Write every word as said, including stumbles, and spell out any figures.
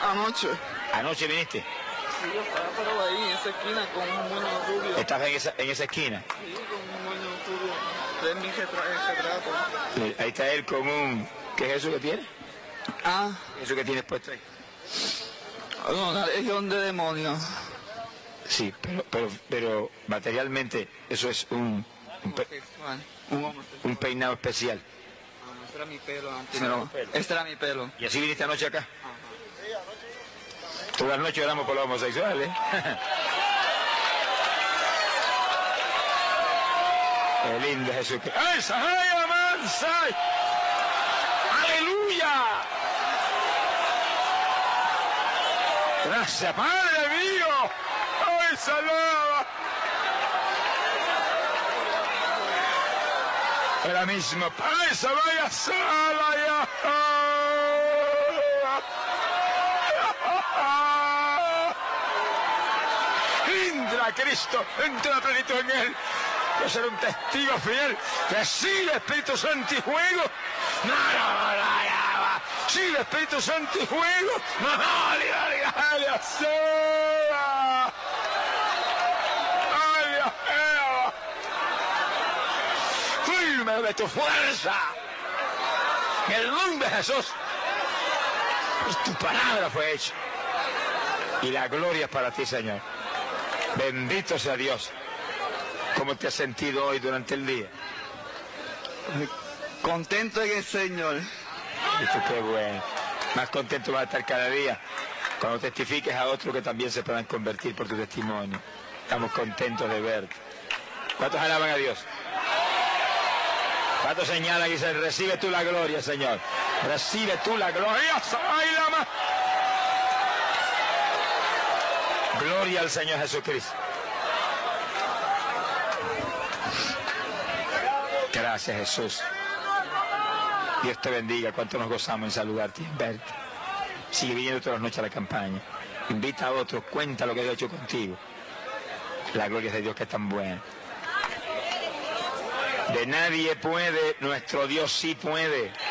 Anoche. ¿Anoche viniste? Sí, yo estaba pero ahí en esa esquina con un moño rubio. ¿Estabas en esa, en esa esquina? Sí, con un moño rubio. De mi retra- retrato. Sí, ahí está él con un... ¿Qué es eso que tiene? Ah, ¿Eso que tienes puesto ahí? una legión de demonios. Sí, pero, pero, pero materialmente eso es un, un, pe- Homosexual. Un homosexual. un peinado especial. Ah, ese era mi pelo antes. No, este era mi pelo. ¿Y así viniste anoche acá? Ajá. Todas las noches oramos por los homosexuales. Qué lindo Jesucristo. ¡Ay, Sahaya Mansai! ¡Aleluya! Gracias, Padre mío. ¡Ay, salaba! Ahora mismo, ¡ay, se vaya sola ya! Entra Cristo, entra plenitud en él. Yo seré un testigo fiel. Recibe Espíritu Santo y juego. No, no, no, no, no. Sí, Espíritu Santo y juego. No, no, no, no, firme de tu fuerza. En el nombre de Jesús. Pues tu palabra fue hecha. Y la gloria es para ti, Señor. Bendito sea Dios. ¿Cómo te has sentido hoy durante el día? Contento en el Señor. Esto qué bueno. Más contento vas a estar cada día cuando testifiques a otros que también se puedan convertir por tu testimonio. Estamos contentos de verte. ¿Cuántos alaban a Dios? ¿Cuántos señalan y dicen, recibe tú la gloria, Señor? Recibe tú la gloria. ¡Ay, la ma- Gloria al Señor Jesucristo. Gracias, Jesús. Dios te bendiga. Cuánto nos gozamos en saludarte y en verte. Sigue viniendo todas las noches a la campaña. Invita a otros, cuenta lo que Dios ha hecho contigo. La gloria es de Dios que es tan buena. De nadie puede, nuestro Dios sí puede.